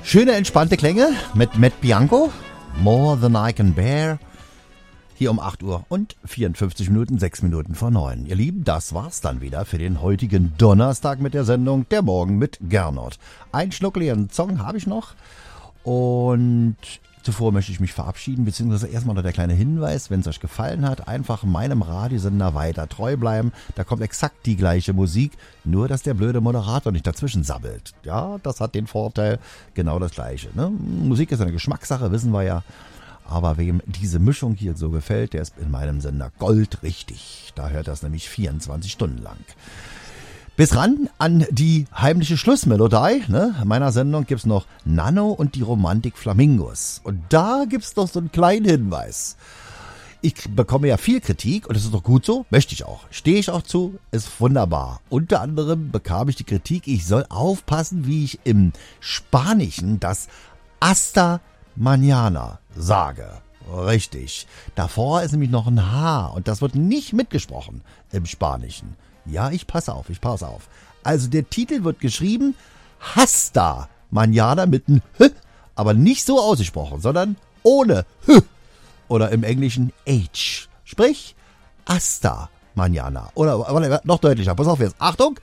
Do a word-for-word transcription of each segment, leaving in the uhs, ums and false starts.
Schöne, entspannte Klänge mit Matt Bianco. More Than I Can Bear. Hier um acht Uhr und vierundfünfzig Minuten, sechs Minuten vor neun. Ihr Lieben, das war's dann wieder für den heutigen Donnerstag mit der Sendung Der Morgen mit Gernot. Einen schnuckeligen Song habe ich noch. Und zuvor möchte ich mich verabschieden, beziehungsweise erstmal noch der kleine Hinweis, wenn es euch gefallen hat, einfach meinem Radiosender weiter treu bleiben. Da kommt exakt die gleiche Musik, nur dass der blöde Moderator nicht dazwischen sabbelt. Ja, das hat den Vorteil, genau das Gleiche. Ne? Musik ist eine Geschmackssache, wissen wir ja. Aber wem diese Mischung hier so gefällt, der ist in meinem Sender goldrichtig. Da hört das nämlich vierundzwanzig Stunden lang. Bis ran an die heimliche Schlussmelodie, ne, meiner Sendung gibt's noch Nano und die Romantik Flamingos. Und da gibt's noch so einen kleinen Hinweis. Ich bekomme ja viel Kritik und das ist doch gut so, möchte ich auch. Stehe ich auch zu, ist wunderbar. Unter anderem bekam ich die Kritik, ich soll aufpassen, wie ich im Spanischen das Hasta Mañana sage. Richtig. Davor ist nämlich noch ein H und das wird nicht mitgesprochen im Spanischen. Ja, ich passe auf, ich passe auf. Also der Titel wird geschrieben Hasta Mañana mit einem H, aber nicht so ausgesprochen, sondern ohne H. Oder im Englischen H. Sprich, Hasta Mañana. Oder, oder noch deutlicher, pass auf jetzt. Achtung.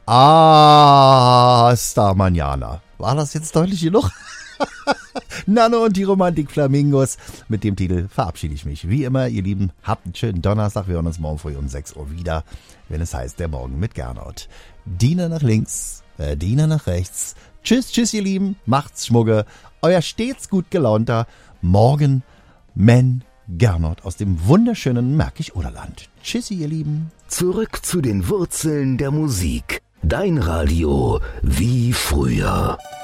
Hasta Mañana. War das jetzt deutlich genug? Nano und die Romantik Flamingos. Mit dem Titel verabschiede ich mich. Wie immer, ihr Lieben, habt einen schönen Donnerstag. Wir hören uns morgen früh um sechs Uhr wieder, wenn es heißt, der Morgen mit Gernot. Diener nach links, äh, Diener nach rechts. Tschüss, tschüss, ihr Lieben. Macht's Schmugge. Euer stets gut gelaunter Morgen Man Gernot aus dem wunderschönen Märkisch-Oderland. Tschüssi, ihr Lieben. Zurück zu den Wurzeln der Musik. Dein Radio wie früher.